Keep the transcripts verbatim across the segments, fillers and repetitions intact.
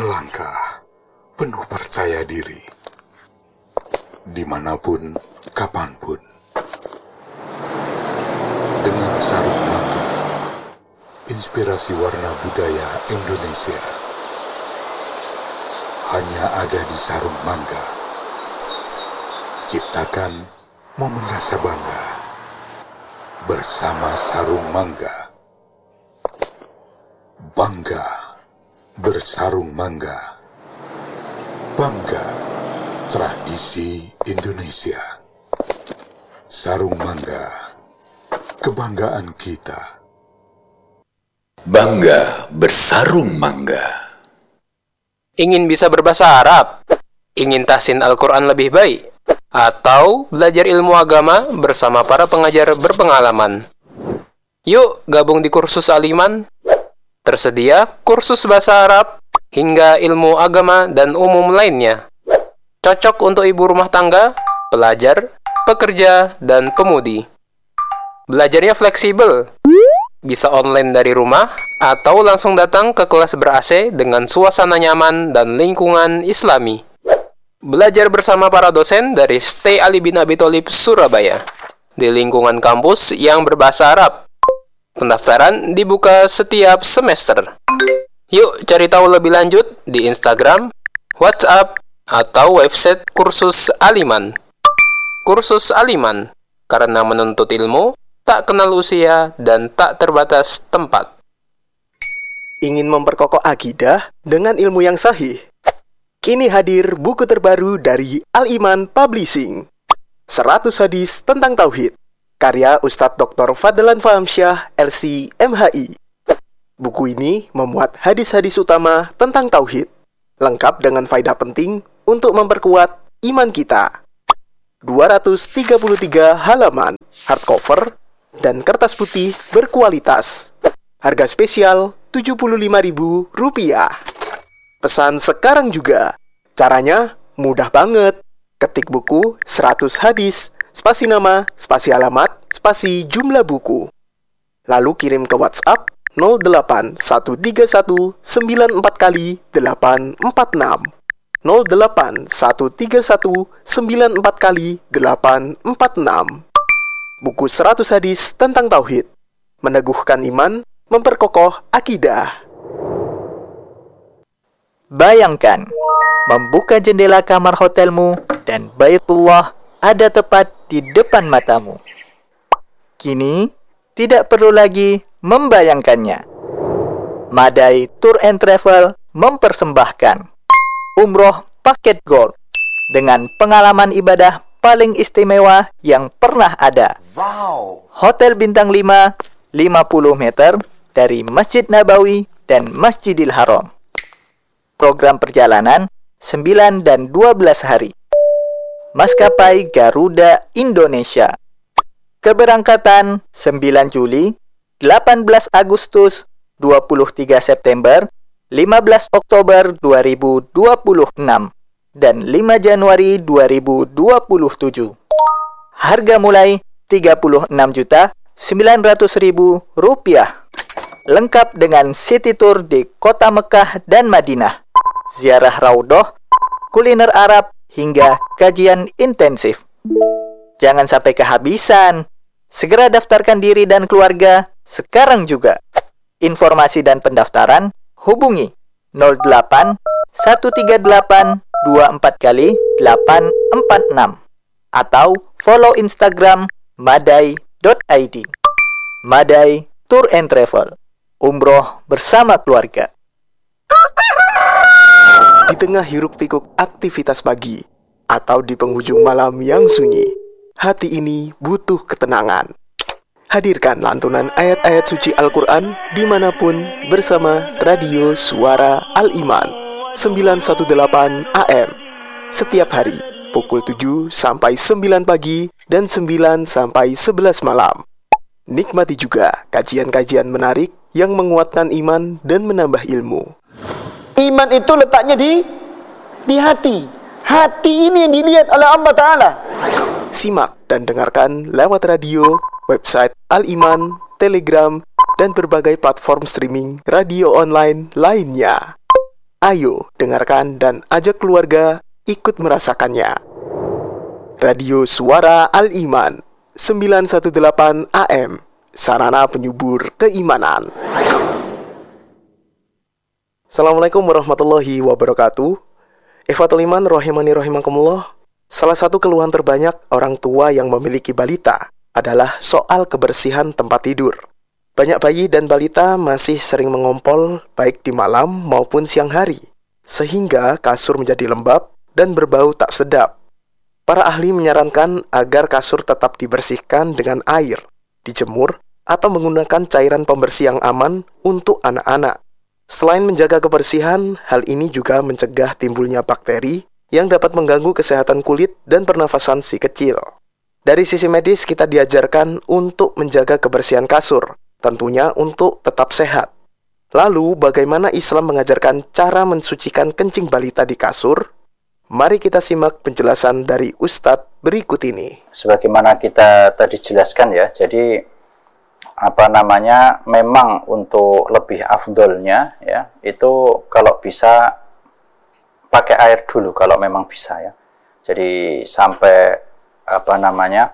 melangkah penuh percaya diri, dimanapun, kapanpun. Dengan sarung mangga, inspirasi warna budaya Indonesia hanya ada di sarung mangga. Ciptakan momen rasa bangga bersama sarung mangga. Bangga bersarung mangga. Bangga tradisi Indonesia. Sarung mangga, kebanggaan kita. Bangga bersarung mangga. Ingin bisa berbahasa Arab? Ingin tahsin Al-Quran lebih baik? Atau belajar ilmu agama bersama para pengajar berpengalaman? Yuk gabung di kursus Al-Iman. Tersedia kursus bahasa Arab hingga ilmu agama dan umum lainnya. Cocok untuk ibu rumah tangga, pelajar, pekerja, dan pemudi. Belajarnya fleksibel. Bisa online dari rumah atau langsung datang ke kelas ber-A C dengan suasana nyaman dan lingkungan Islami. Belajar bersama para dosen dari Stay Ali bin Abi Thalib Surabaya di lingkungan kampus yang berbahasa Arab. Pendaftaran dibuka setiap semester. Yuk cari tahu lebih lanjut di Instagram, WhatsApp, atau website kursus Al-Iman. Kursus Al-Iman, karena menuntut ilmu tak kenal usia dan tak terbatas tempat. Ingin memperkokoh akidah dengan ilmu yang sahih? Kini hadir buku terbaru dari Al-Iman Publishing, seratus Hadis Tentang Tauhid, karya Ustadz Doktor Fadlan Fahamsyah, L C M H I. Buku ini memuat hadis-hadis utama tentang tauhid, lengkap dengan faedah penting untuk memperkuat iman kita. dua ratus tiga puluh tiga halaman, hardcover, dan kertas putih berkualitas. Harga spesial tujuh puluh lima ribu rupiah. Pesan sekarang juga. Caranya mudah banget. Ketik buku seratus hadis, spasi nama, spasi alamat, spasi jumlah buku. Lalu kirim ke WhatsApp nol delapan satu tiga satu sembilan empat kali delapan empat enam. nol delapan satu tiga satu sembilan empat kali delapan empat enam. Buku seratus hadis tentang tauhid. Meneguhkan iman, memperkokoh akidah. Bayangkan, membuka jendela kamar hotelmu dan Baitullah ada tepat di depan matamu. Kini, tidak perlu lagi membayangkannya. Madai Tour and Travel mempersembahkan Umroh Paket Gold dengan pengalaman ibadah paling istimewa yang pernah ada. Wow. Hotel bintang lima, lima puluh meter dari Masjid Nabawi dan Masjidil Haram. Program perjalanan sembilan dan dua belas hari. Maskapai Garuda Indonesia. Keberangkatan sembilan Juli, delapan belas Agustus, dua puluh tiga September, lima belas Oktober dua ribu dua puluh enam, dan lima Januari dua ribu dua puluh tujuh. Harga mulai tiga puluh enam juta sembilan ratus ribu rupiah. Lengkap dengan city tour di kota Mekah dan Madinah, ziarah Raudhah, kuliner Arab, hingga kajian intensif. Jangan sampai kehabisan. Segera daftarkan diri dan keluarga sekarang juga. Informasi dan pendaftaran hubungi nol delapan satu tiga delapan dua empat kali delapan empat enam atau follow Instagram madai dot i d. Madai Tour and Travel. Umroh bersama keluarga. Di tengah hiruk-pikuk aktivitas pagi atau di penghujung malam yang sunyi, hati ini butuh ketenangan. Hadirkan lantunan ayat-ayat suci Al-Quran dimanapun bersama Radio Suara Al-Iman sembilan satu delapan A M setiap hari pukul tujuh sampai sembilan pagi dan sembilan sampai sebelas malam. Nikmati juga kajian-kajian menarik yang menguatkan iman dan menambah ilmu. Iman itu letaknya di di hati. Hati ini yang dilihat oleh Allah Ta'ala. Simak dan dengarkan lewat radio, website Al-Iman, Telegram, dan berbagai platform streaming radio online lainnya. Ayo dengarkan dan ajak keluarga ikut merasakannya. Radio Suara Al-Iman sembilan satu delapan A M, sarana penyubur keimanan. Assalamualaikum warahmatullahi wabarakatuh. Ikhwatul iman rahimani rahimakumullah. Salah satu keluhan terbanyak orang tua yang memiliki balita adalah soal kebersihan tempat tidur. Banyak bayi dan balita masih sering mengompol baik di malam maupun siang hari, sehingga kasur menjadi lembab dan berbau tak sedap. Para ahli menyarankan agar kasur tetap dibersihkan dengan air, dijemur, atau menggunakan cairan pembersih yang aman untuk anak-anak. Selain menjaga kebersihan, hal ini juga mencegah timbulnya bakteri yang dapat mengganggu kesehatan kulit dan pernafasan si kecil. Dari sisi medis, kita diajarkan untuk menjaga kebersihan kasur, tentunya untuk tetap sehat. Lalu, bagaimana Islam mengajarkan cara mensucikan kencing balita di kasur? Mari kita simak penjelasan dari Ustadz berikut ini. Sebagaimana kita tadi jelaskan ya, jadi apa namanya, memang untuk lebih afdolnya ya, itu kalau bisa pakai air dulu kalau memang bisa ya. Jadi sampai apa namanya,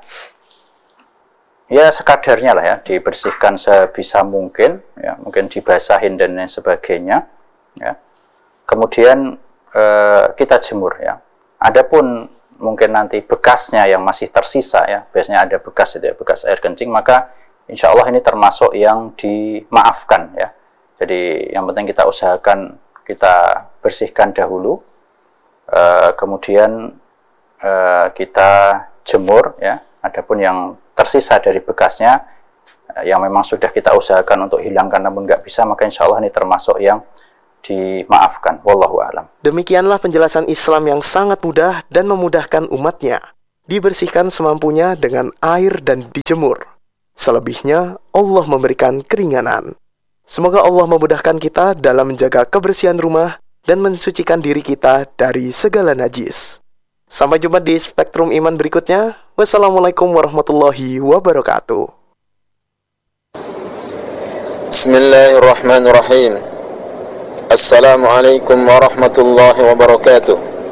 ya sekadarnya lah ya, dibersihkan sebisa mungkin ya, mungkin dibasahin dan lain sebagainya ya. Kemudian eh, kita jemur ya. Adapun mungkin nanti bekasnya yang masih tersisa ya, biasanya ada bekas itu ya, bekas air kencing, maka insya Allah ini termasuk yang dimaafkan ya. Jadi yang penting kita usahakan kita bersihkan dahulu, eh, kemudian eh, kita jemur ya. Adapun yang tersisa dari bekasnya yang memang sudah kita usahakan untuk hilangkan namun nggak bisa, maka insya Allah ini termasuk yang dimaafkan. Wallahu a'lam. Demikianlah penjelasan Islam yang sangat mudah dan memudahkan umatnya. Dibersihkan semampunya dengan air dan dijemur. Selebihnya Allah memberikan keringanan. Semoga Allah memudahkan kita dalam menjaga kebersihan rumah dan mensucikan diri kita dari segala najis. Sampai jumpa di Spektrum Iman berikutnya. Wassalamualaikum warahmatullahi wabarakatuh. Bismillahirrahmanirrahim. Assalamualaikum warahmatullahi wabarakatuh.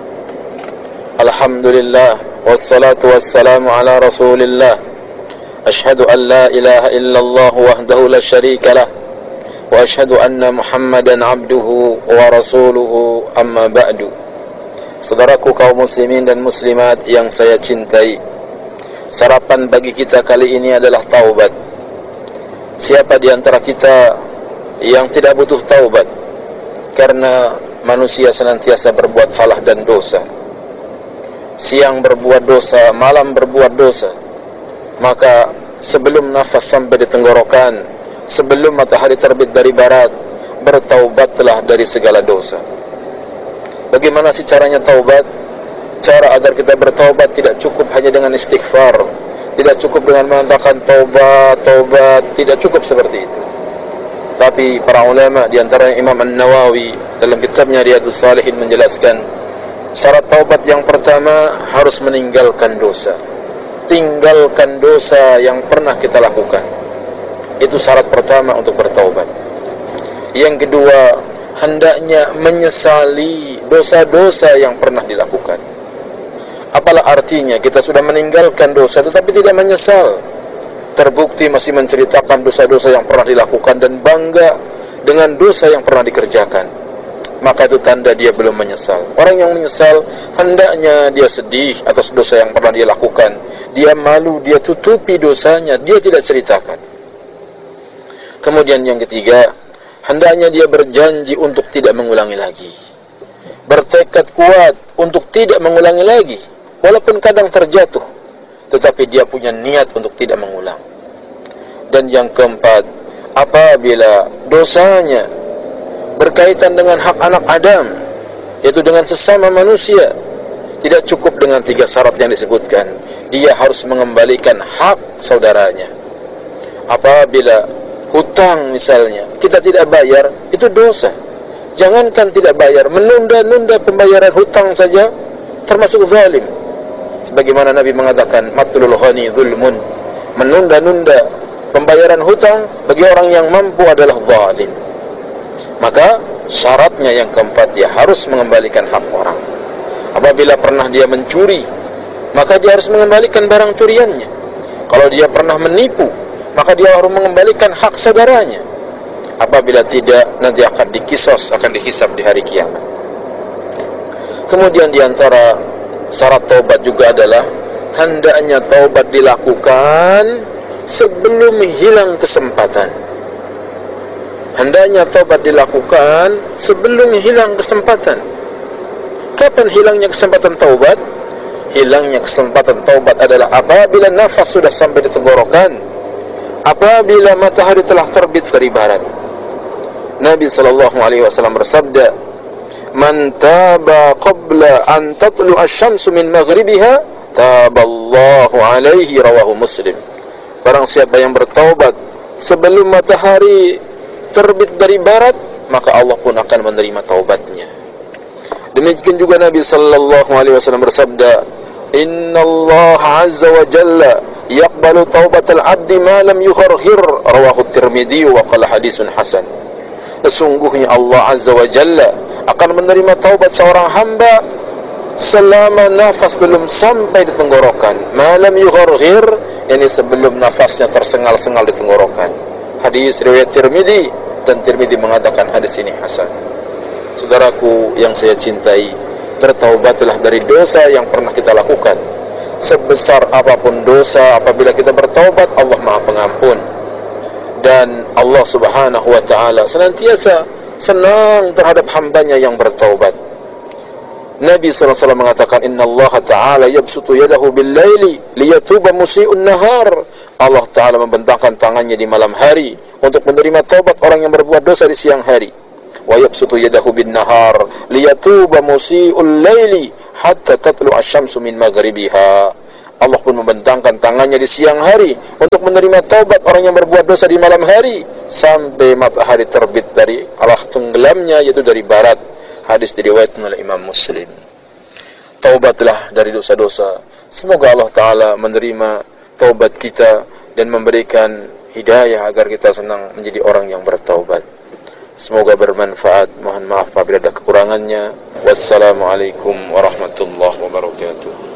Alhamdulillah, wassalatu wassalamu ala rasulillah. Ashhadu an la ilaha illallah wahdahu la syarika lah, wa ashhadu anna Muhammadan abduhu wa rasuluhu, amma ba'du. Saudaraku kaum muslimin dan muslimat yang saya cintai, sarapan bagi kita kali ini adalah taubat. Siapa di antara kita yang tidak butuh taubat? Karena manusia senantiasa berbuat salah dan dosa. Siang berbuat dosa, malam berbuat dosa. Maka sebelum nafas sampai di tenggorokan, sebelum matahari terbit dari barat, bertaubatlah dari segala dosa. Bagaimana sih caranya taubat? Cara agar kita bertaubat tidak cukup hanya dengan istighfar, tidak cukup dengan mengatakan taubat, taubat, tidak cukup seperti itu. Tapi para ulama di antaranya Imam An-Nawawi dalam kitabnya Riyadhus Shalihin menjelaskan syarat taubat yang pertama harus meninggalkan dosa. Tinggalkan dosa yang pernah kita lakukan. Itu syarat pertama untuk bertaubat. Yang kedua, hendaknya menyesali dosa-dosa yang pernah dilakukan. Apalah artinya kita sudah meninggalkan dosa tetapi tidak menyesal, terbukti masih menceritakan dosa-dosa yang pernah dilakukan dan bangga dengan dosa yang pernah dikerjakan, maka itu tanda dia belum menyesal. Orang yang menyesal hendaknya dia sedih atas dosa yang pernah dia lakukan, dia malu, dia tutupi dosanya, dia tidak ceritakan. Kemudian yang ketiga, hendaknya dia berjanji untuk tidak mengulangi lagi, bertekad kuat untuk tidak mengulangi lagi, walaupun kadang terjatuh, tetapi dia punya niat untuk tidak mengulang. Dan yang keempat, apabila dosanya berkaitan dengan hak anak Adam, yaitu dengan sesama manusia, tidak cukup dengan tiga syarat yang disebutkan, dia harus mengembalikan hak saudaranya. Apabila hutang misalnya kita tidak bayar, itu dosa. Jangankan tidak bayar, menunda-nunda pembayaran hutang saja termasuk zalim. Sebagaimana Nabi mengatakan, matlul ghani zulmun, menunda-nunda pembayaran hutang bagi orang yang mampu adalah zalim. Maka syaratnya yang keempat, dia harus mengembalikan hak orang. Apabila pernah dia mencuri, maka dia harus mengembalikan barang curiannya. Kalau dia pernah menipu, maka dia harus mengembalikan hak saudaranya. Apabila tidak, nanti akan dikisos, akan dihisab di hari kiamat. Kemudian di antara syarat taubat juga adalah hendaknya taubat dilakukan sebelum hilang kesempatan. Hendaknya taubat dilakukan sebelum hilang kesempatan. Kapan hilangnya kesempatan taubat? Hilangnya kesempatan taubat adalah apabila nafas sudah sampai di tenggorokan, apabila matahari telah terbit dari barat. Nabi sallallahu alaihi wasallam bersabda, "Man taba qabla an tatlu asy-syamsu min maghribiha, taballahu alaihi," rawahu Muslim. Barang siapa yang bertaubat sebelum matahari terbit dari barat, maka Allah pun akan menerima taubatnya. Demikian juga Nabi sallallahu alaihi wasallam bersabda, "Inna Allah azza wa jalla yaqbalu taubatal 'abdi ma lam yugharghir," rawahu Tirmidzi wa qala hadisun hasan. Sesungguhnya Allah azza wa jalla akan menerima taubat seorang hamba selama nafas belum sampai di tenggorokan. Ma lam yugharghir, yakni sebelum nafasnya tersengal-sengal di tenggorokan. Hadis riwayat Tirmidzi, dan Tirmidzi mengatakan hadis ini hasan. Saudaraku yang saya cintai, bertaubatlah dari dosa yang pernah kita lakukan. Sebesar apapun dosa, apabila kita bertaubat, Allah Maha Pengampun. Dan Allah Subhanahu wa taala senantiasa senang terhadap hambanya yang bertaubat. Nabi sallallahu alaihi wasallam mengatakan, "Inna Allah ta'ala yabsutu yadahu bil-laili liyatuba musii'un nahar." Allah Ta'ala membentangkan tangannya di malam hari untuk menerima taubat orang yang berbuat dosa di siang hari. Wa yabsutu yadahu bin-nahar liyatuba musii'ul laili hatta tatlu asy-syamsu min maghribiha. Allah pun membentangkan tangannya di siang hari untuk menerima taubat orang yang berbuat dosa di malam hari sampai matahari terbit dari arah tenggelamnya, yaitu dari barat. Hadis diriwayatkan oleh Imam Muslim. Taubatlah dari dosa-dosa. Semoga Allah Ta'ala menerima taubat kita dan memberikan hidayah agar kita senang menjadi orang yang bertaubat. Semoga bermanfaat. Mohon maaf apabila ada kekurangannya. Wassalamualaikum warahmatullahi wabarakatuh.